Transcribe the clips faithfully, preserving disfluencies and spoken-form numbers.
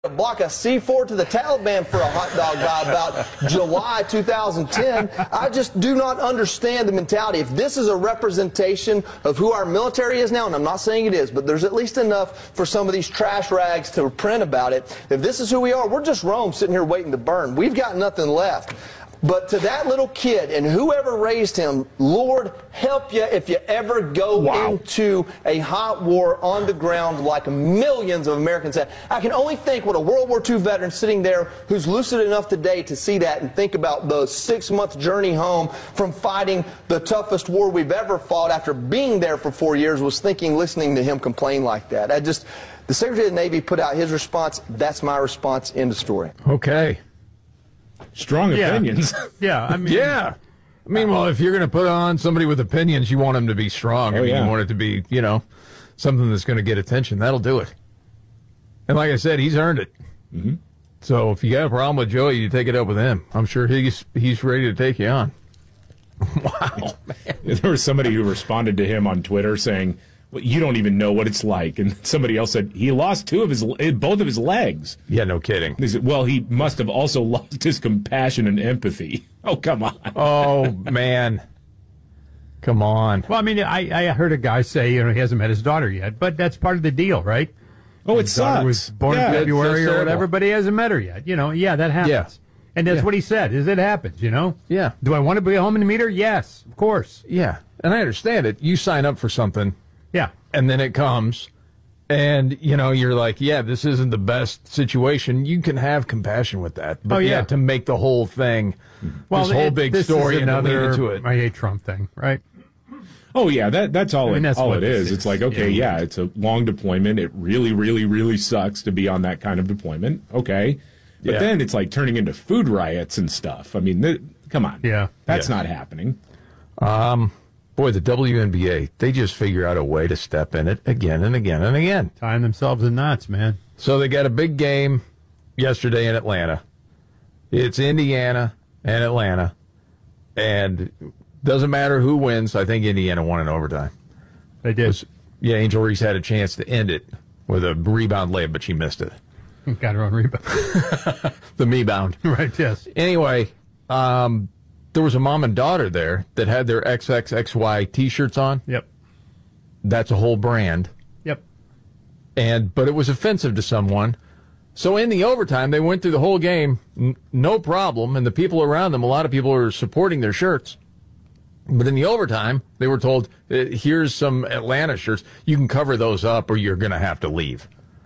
block a C four to the Taliban for a hot dog by about July two thousand ten. I just do not understand the mentality. If this is a representation of who our military is now, and I'm not saying it is, but there's at least enough for some of these trash rags to print about it. If this is who we are, we're just Rome sitting here waiting to burn. We've got nothing left. But to that little kid and whoever raised him, Lord, help you if you ever go wow. into a hot war on the ground like millions of Americans have. I can only think what a World War Two veteran sitting there who's lucid enough today to see that and think about the six-month journey home from fighting the toughest war we've ever fought after being there for four years was thinking, listening to him complain like that. I just, the Secretary of the Navy put out his response. That's my response. End of story. Okay. Strong yeah. opinions. Yeah, I mean, yeah. I mean, well, if you're going to put on somebody with opinions, you want them to be strong. Oh, I mean, yeah. you want it to be, you know, something that's going to get attention. That'll do it. And like I said, he's earned it. Mm-hmm. So if you got a problem with Joey, you take it up with him. I'm sure he's he's ready to take you on. Wow, man. There was somebody who responded to him on Twitter saying, well, you don't even know what it's like. And somebody else said, he lost two of his, both of his legs. Yeah, no kidding. They said, well, he must have also lost his compassion and empathy. Oh, come on. Oh, man. Come on. Well, I mean, I, I heard a guy say, you know, he hasn't met his daughter yet, but that's part of the deal, right? Oh, it his daughter sucks. was born yeah, in February or whatever, terrible. but he hasn't met her yet. You know, yeah, that happens. Yeah. And that's yeah. what he said, is it happens, you know? Yeah. Do I want to be home and meet her? Yes, of course. Yeah. And I understand it. You sign up for something. Yeah. And then it comes, and, you know, you're like, yeah, this isn't the best situation. You can have compassion with that. But, oh, yeah. yeah, to make the whole thing, well, this whole it, big this story is and another, lead into it. I hate Trump thing, right? Oh, yeah, that that's all, I mean, it, that's all what it this is. is. It's like, okay, yeah. yeah, it's a long deployment. It really, really, really sucks to be on that kind of deployment. Okay. But yeah. then it's like turning into food riots and stuff. I mean, th- come on. Yeah. That's yeah. not happening. Um, boy, the W N B A, they just figure out a way to step in it again and again and again. Tying themselves in knots, man. So they got a big game yesterday in Atlanta. It's Indiana and Atlanta. And doesn't matter who wins. I think Indiana won in overtime. They did. Yeah, Angel Reese had a chance to end it with a rebound layup, but she missed it. Got her own rebound. The me-bound. Right, yes. Anyway, um, there was a mom and daughter there that had their X X X Y T-shirts on. Yep. That's a whole brand. Yep. And but it was offensive to someone. So in the overtime, they went through the whole game, n- no problem, and the people around them, a lot of people were supporting their shirts. But in the overtime, they were told, here's some Atlanta shirts. You can cover those up or you're going to have to leave.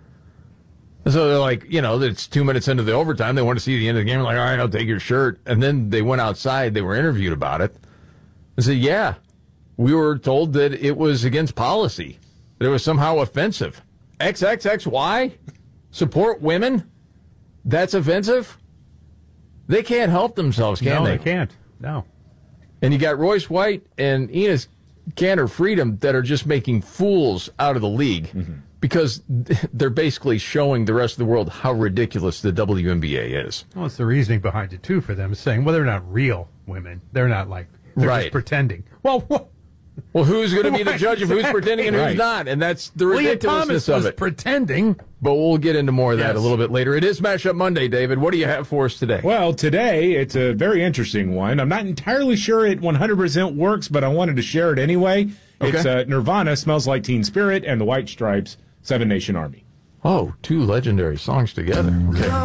So they're like, you know, it's two minutes into the overtime. They want to see the end of the game. They're like, all right, I'll take your shirt. And then they went outside. They were interviewed about it. They said, yeah, we were told that it was against policy, that it was somehow offensive. X X X Y? Support women? That's offensive? They can't help themselves, can no, they? they can't. No. And you got Royce White and Enos Kanter Freedom that are just making fools out of the league. Mm-hmm. Because they're basically showing the rest of the world how ridiculous the W N B A is. Well, it's the reasoning behind it, too, for them, saying, well, they're not real women. They're not like, they're right. just pretending. Well, what? Well, who's going to be the Right, judge of who's exactly. pretending and who's Right. not? And that's the Leah ridiculousness Thomas was of it. pretending. But we'll get into more of that Yes. a little bit later. It is Mashup Monday, David. What do you have for us today? Well, today it's a very interesting one. I'm not entirely sure it one hundred percent works, but I wanted to share it anyway. Okay. It's uh, Nirvana, Smells Like Teen Spirit, and the White Stripes, Seven Nation Army. Oh, two legendary songs together. Okay.